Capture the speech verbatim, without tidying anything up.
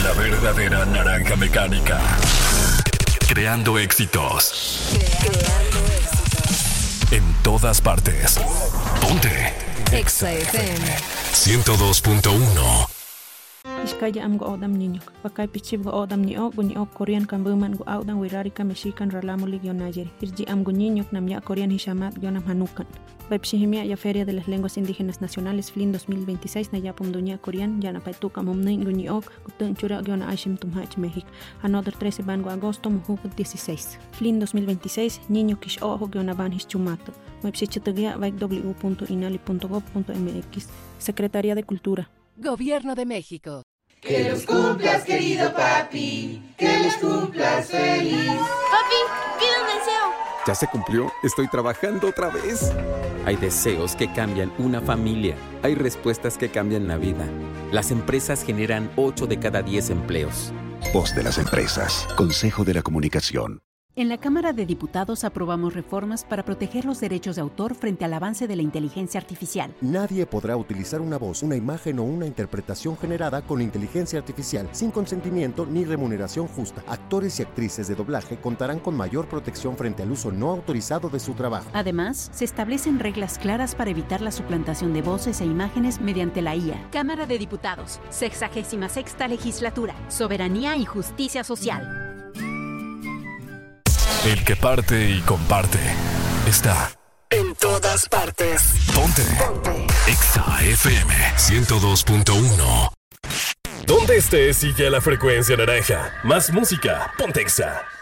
La verdadera naranja mecánica. Creando éxitos. Creando éxitos. En todas partes. Ponte. Exa F M. ciento dos punto uno. Iskaya am go odam niñok. Pakai pichib go odam niok, go niok Korean kan buman go audang wirari kan Mexican ralamulig yon Niger. Irji am go niñok nam ya Korean hishamat yon am hanukan. Baipshihimia ya Feria de las Lenguas Indígenas Nacionales F L I N dos mil veintiséis na yapum dunia Korean ya na paituka momnin go niok gutun chura yon aishim tumhach México. Another trece bango agosto muhuk dieciséis. F L I N dos mil veintiséis niño kish ojo yon aban hischumato. Baipshichitagia vaik w punto inali punto gov punto m x. Secretaría de Cultura. Gobierno de México. Que los cumplas, querido papi, que los cumplas feliz. Papi, pido un deseo. ¿Ya se cumplió? Estoy trabajando otra vez. Hay deseos que cambian una familia. Hay respuestas que cambian la vida. Las empresas generan ocho de cada diez empleos. Voz de las empresas. Consejo de la Comunicación. En la Cámara de Diputados aprobamos reformas para proteger los derechos de autor frente al avance de la inteligencia artificial. Nadie podrá utilizar una voz, una imagen o una interpretación generada con inteligencia artificial sin consentimiento ni remuneración justa. Actores y actrices de doblaje contarán con mayor protección frente al uso no autorizado de su trabajo. Además, se establecen reglas claras para evitar la suplantación de voces e imágenes mediante la I A. Cámara de Diputados, sexagésima sexta legislatura, soberanía y justicia social. El que parte y comparte está En todas partes. Ponte. Ponte. Exa F M ciento dos punto uno. Donde estés, sigue la frecuencia naranja. Más música. Ponte Exa.